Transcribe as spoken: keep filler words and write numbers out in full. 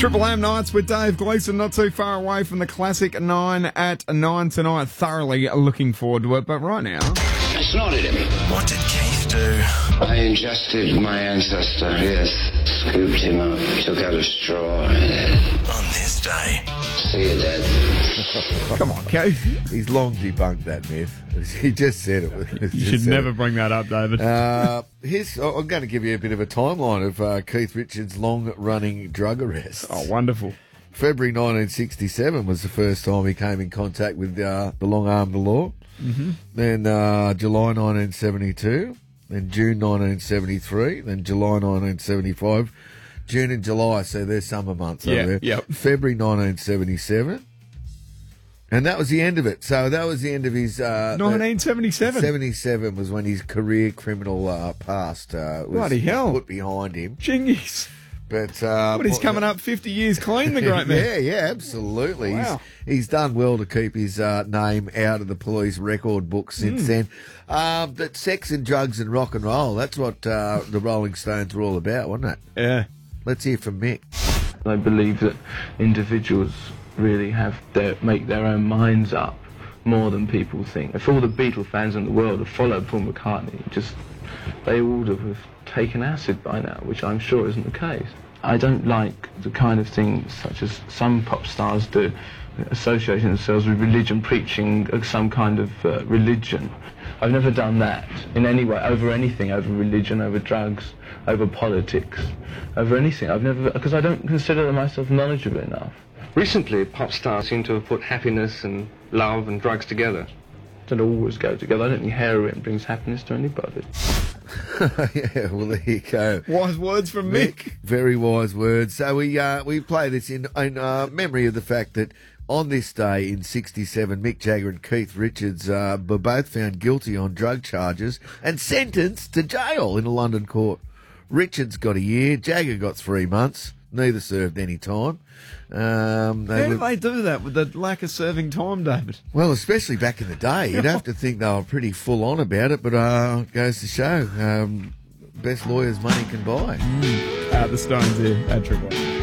Triple M Nights with Dave Gleeson, not too far away from the classic nine at nine tonight. Thoroughly looking forward to it, but right now... I snorted him. What did Keith do? I ingested my ancestor, yes. Scooped him up, took out a straw. On this day. See you dead. Come on, Keith. He's long debunked that myth. He just said it. You should never bring that up, David. Uh, here's, I'm going to give you a bit of a timeline of uh, Keith Richards' long-running drug arrests. Oh, wonderful. February nineteen sixty-seven was the first time he came in contact with uh, the long arm of the law. Mm-hmm. Then uh, July nineteen seventy-two, then June nineteen seventy-three, then July nineteen seventy-five, June and July, so there's summer months Yeah, over there. yep. February nineteen seventy-seven, and that was the end of it. So that was the end of his... Uh, nineteen seventy-seven. seventy-seven was when his career criminal uh, past uh, was Bloody hell. put behind him. Jingies. But uh, But he's coming up fifty years clean, the great man. Yeah, yeah, absolutely. Wow. He's, he's done well to keep his uh, name out of the police record book since Mm. then. Um, but sex and drugs and rock and roll, that's what uh, the Rolling Stones were all about, wasn't it? Yeah. Let's hear from Mick. I believe that individuals really have their, make their own minds up more than people think. If all the Beatle fans in the world have followed Paul McCartney, just they would have taken acid by now, which I'm sure isn't the case. I don't like the kind of thing such as some pop stars do, associating themselves with religion, preaching some kind of uh, religion. I've never done that in any way, over anything, over religion, over drugs, over politics, over anything. I've never, because I don't consider myself knowledgeable enough. Recently, pop stars seem to have put happiness and love and drugs together. Don't always go together. I don't think heroin brings happiness to anybody. Yeah, well, there you go. Wise words from Mick. Very wise words. So we uh, we play this in, in uh, memory of the fact that on this day in sixty-seven, Mick Jagger and Keith Richards uh, were both found guilty on drug charges and sentenced to jail in a London court. Richards got a year, Jagger got three months. Neither served any time. Um, they How do were, they do that with the lack of serving time, David? well, especially back in the day, you'd have to think they were pretty full on about it, but uh, it goes to show um, best lawyers money can buy. Uh, the Stones here at Triple M.